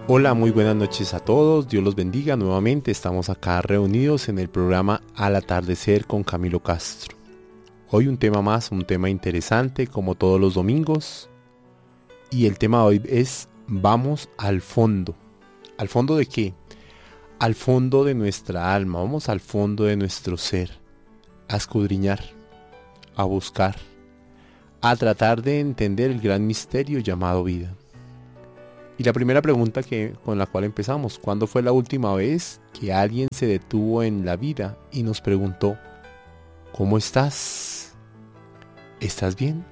Hola, muy buenas noches a todos, Dios los bendiga nuevamente, estamos acá reunidos en el programa Al Atardecer con Camilo Castro. Hoy un tema más, un tema interesante como todos los domingos, y el tema de hoy es vamos al fondo. ¿Al fondo de qué? Al fondo de nuestra alma, vamos al fondo de nuestro ser, a escudriñar, a buscar, a tratar de entender el gran misterio llamado vida. Y la primera pregunta con la cual empezamos, ¿cuándo fue la última vez que alguien se detuvo en la vida y nos preguntó, ¿cómo estás? ¿Estás bien?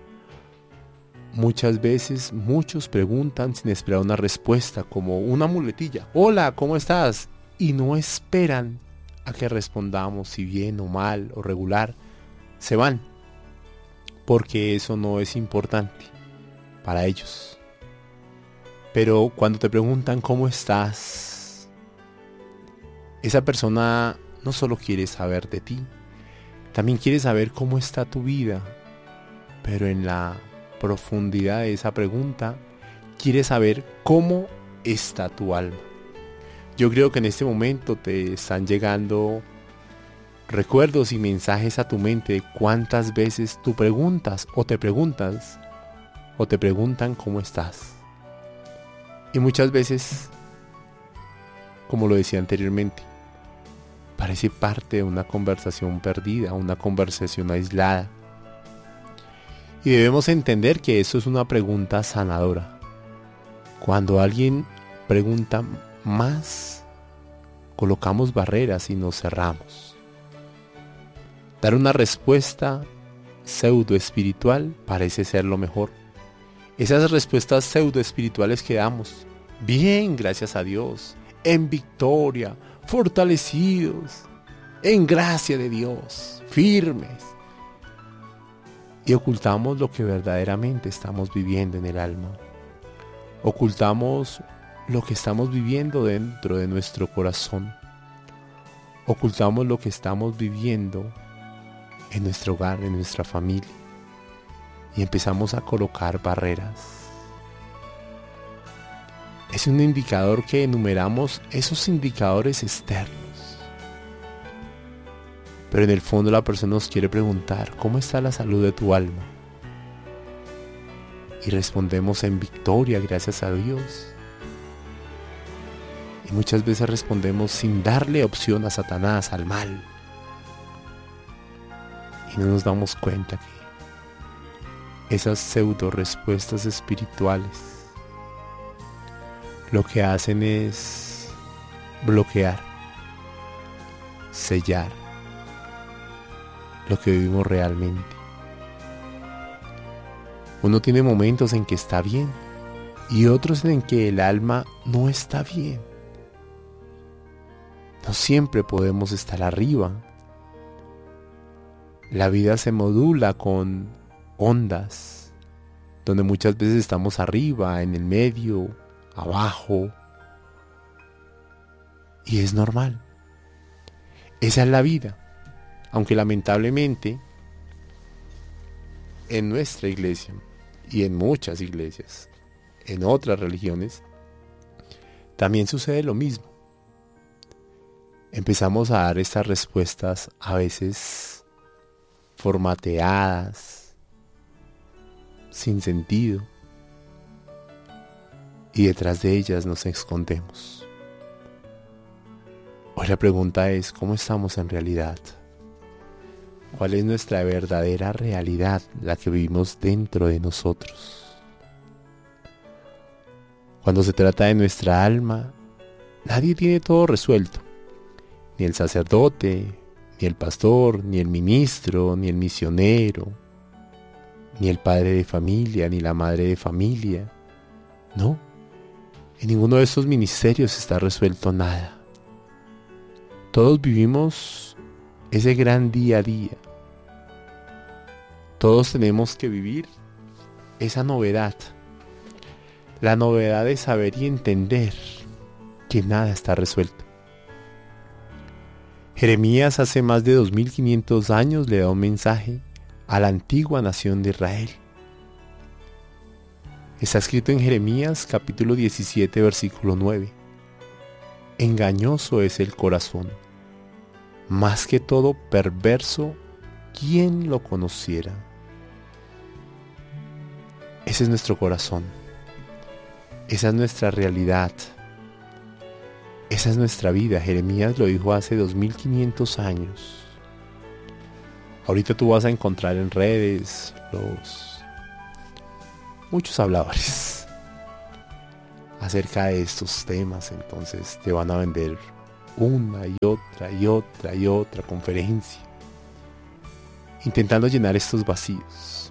Muchas veces muchos preguntan sin esperar una respuesta, como una muletilla, hola, ¿cómo estás? Y no esperan a que respondamos si bien o mal o regular. Se van, porque eso no es importante para ellos. Pero cuando te preguntan cómo estás, esa persona no solo quiere saber de ti, también quiere saber cómo está tu vida, pero en la profundidad de esa pregunta, quiere saber cómo está tu alma. Yo creo que en este momento te están llegando recuerdos y mensajes a tu mente de cuántas veces tú preguntas o te preguntan cómo estás. Y muchas veces, como lo decía anteriormente, parece parte de una conversación perdida, una conversación aislada. Y debemos entender que eso es una pregunta sanadora. Cuando alguien pregunta más, colocamos barreras y nos cerramos. Dar una respuesta pseudo espiritual parece ser lo mejor. Esas respuestas pseudo espirituales que damos, bien, gracias a Dios, en victoria, fortalecidos, en gracia de Dios, firmes. Y ocultamos lo que verdaderamente estamos viviendo en el alma. Ocultamos lo que estamos viviendo dentro de nuestro corazón. Ocultamos lo que estamos viviendo en nuestro hogar, en nuestra familia. Y empezamos a colocar barreras. Es un indicador que enumeramos esos indicadores externos. Pero en el fondo la persona nos quiere preguntar, ¿cómo está la salud de tu alma? Y respondemos en victoria, gracias a Dios. Y muchas veces respondemos sin darle opción a Satanás, al mal. Y no nos damos cuenta que esas pseudo respuestas espirituales lo que hacen es bloquear, sellar lo que vivimos realmente. Uno tiene momentos en que está bien y otros en que el alma no está bien. No siempre podemos estar arriba. La vida se modula con ondas, donde muchas veces estamos arriba, en el medio, abajo, y es normal. Esa es la vida, aunque lamentablemente en nuestra iglesia y en muchas iglesias, en otras religiones, también sucede lo mismo. Empezamos a dar estas respuestas a veces formateadas, sin sentido, y detrás de ellas nos escondemos. Hoy la pregunta es, ¿cómo estamos en realidad? ¿Cuál es nuestra verdadera realidad, la que vivimos dentro de nosotros? Cuando se trata de nuestra alma, nadie tiene todo resuelto, ni el sacerdote, ni el pastor, ni el ministro, ni el misionero, ni el padre de familia, ni la madre de familia. No, en ninguno de estos ministerios está resuelto nada. Todos vivimos ese gran día a día. Todos tenemos que vivir esa novedad. La novedad de saber y entender que nada está resuelto. Jeremías hace más de 2500 años le da un mensaje a la antigua nación de Israel. Está escrito en Jeremías capítulo 17 versículo 9. Engañoso es el corazón, más que todo perverso, ¿quién lo conociera? Ese es nuestro corazón. Esa es nuestra realidad. Esa es nuestra vida. Jeremías lo dijo hace 2500 años. Ahorita tú vas a encontrar en redes muchos habladores acerca de estos temas. Entonces te van a vender una y otra conferencia intentando llenar estos vacíos.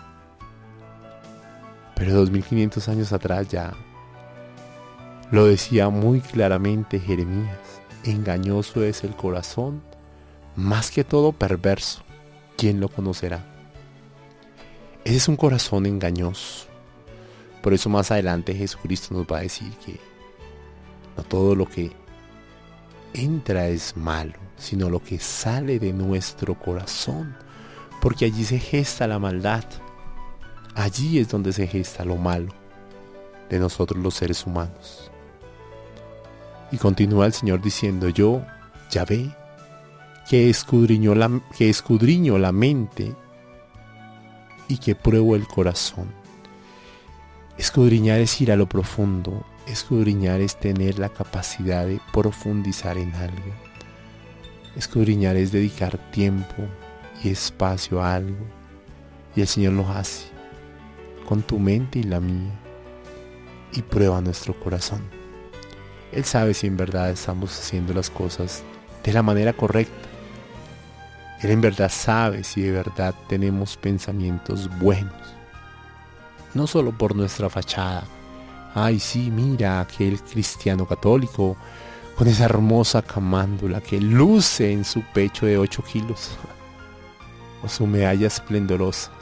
Pero 2500 años atrás ya lo decía muy claramente Jeremías. Engañoso es el corazón, más que todo perverso, ¿quién lo conocerá? Ese es un corazón engañoso. Por eso más adelante Jesucristo nos va a decir que no todo lo que entra es malo, sino lo que sale de nuestro corazón, porque allí se gesta la maldad. Allí es donde se gesta lo malo de nosotros los seres humanos. Y continúa el Señor diciendo: yo, Yahvé, que escudriño la mente y que pruebo el corazón. Escudriñar es ir a lo profundo. Escudriñar es tener la capacidad de profundizar en algo. Escudriñar es dedicar tiempo y espacio a algo. Y el Señor lo hace con tu mente y la mía, y prueba nuestro corazón. Él sabe si en verdad estamos haciendo las cosas de la manera correcta. Él en verdad sabe si de verdad tenemos pensamientos buenos. No solo por nuestra fachada. Ay, sí, mira aquel cristiano católico con esa hermosa camándula que luce en su pecho de 8 kilos. O su medalla esplendorosa.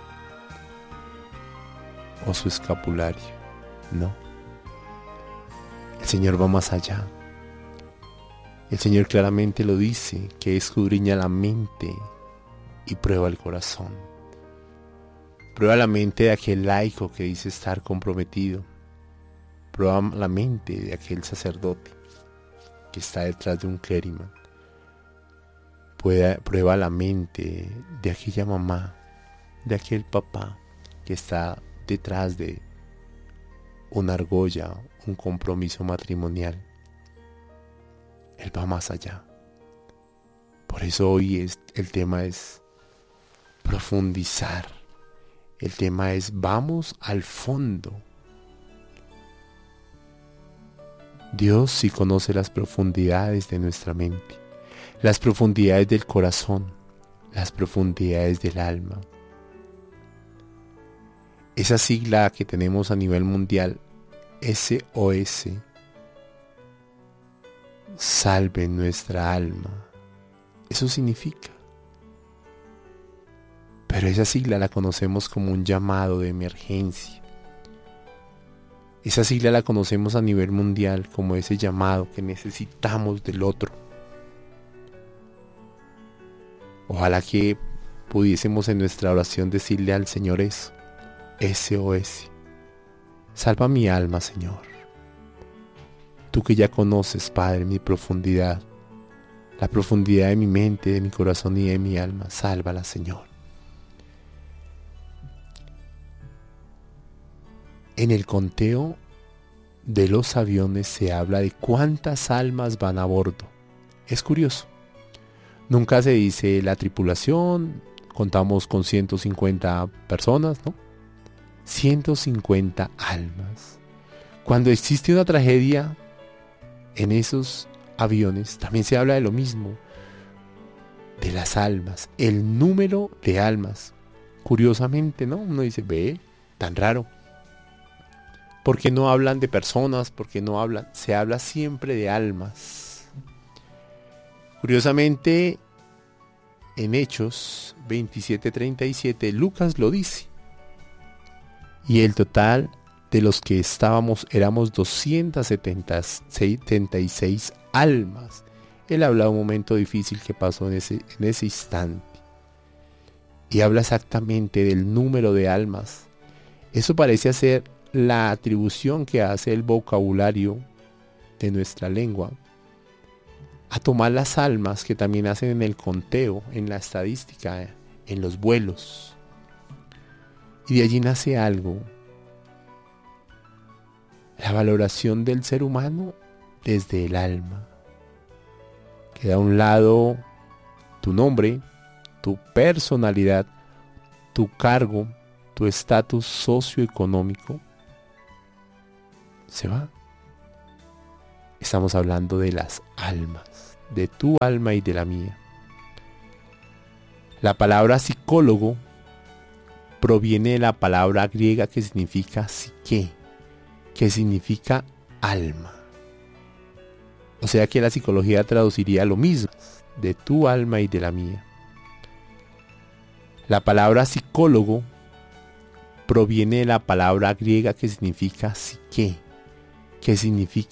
O su escapulario. No. El Señor va más allá. El Señor claramente lo dice, que escudriña la mente y prueba el corazón. Prueba la mente de aquel laico que dice estar comprometido. Prueba la mente de aquel sacerdote que está detrás de un clérigo. Prueba la mente de aquella mamá, de aquel papá que está detrás de una argolla, un compromiso matrimonial. Él va más allá. Por eso hoy el tema es profundizar. El tema es vamos al fondo. Dios sí conoce las profundidades de nuestra mente, las profundidades del corazón, las profundidades del alma. Esa sigla que tenemos a nivel mundial, SOS, salve nuestra alma. Eso significa. Pero esa sigla la conocemos como un llamado de emergencia. Esa sigla la conocemos a nivel mundial como ese llamado que necesitamos del otro. Ojalá que pudiésemos en nuestra oración decirle al Señor eso. SOS. Salva mi alma, Señor. Tú que ya conoces, Padre, mi profundidad, la profundidad de mi mente, de mi corazón y de mi alma, sálvala, Señor. En el conteo de los aviones se habla de cuántas almas van a bordo. Es curioso. Nunca se dice la tripulación, contamos con 150 personas, ¿no? 150 almas. Cuando existe una tragedia en esos aviones, también se habla de lo mismo, de las almas, el número de almas. Curiosamente, ¿no? Uno dice, ve, tan raro. ¿Por qué no hablan de personas? ¿Por qué no hablan? Se habla siempre de almas. Curiosamente, en Hechos 27:37, Lucas lo dice. Y el total de los que éramos 276 almas. Él habla de un momento difícil que pasó en ese instante. Y habla exactamente del número de almas. Eso parece ser la atribución que hace el vocabulario de nuestra lengua a tomar las almas que también hacen en el conteo, en la estadística, en los vuelos. Y de allí nace algo. La valoración del ser humano desde el alma. Queda a un lado tu nombre, tu personalidad, tu cargo, tu estatus socioeconómico. Se va. Estamos hablando de las almas, de tu alma y de la mía. La palabra psicólogo proviene de la palabra griega que significa psique, que significa alma. O sea que la psicología traduciría lo mismo, de tu alma y de la mía. La palabra psicólogo proviene de la palabra griega que significa psique, que significa